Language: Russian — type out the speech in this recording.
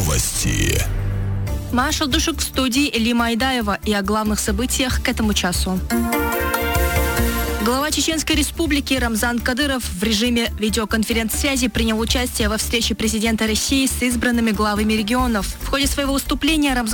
Новости. Маша Душук в студии, Лима Айдаева, и о главных событиях к этому часу. Глава Чеченской Республики Рамзан Кадыров в режиме видеоконференц-связи принял участие во встрече президента России с избранными главами регионов. В ходе своего выступления Рамзан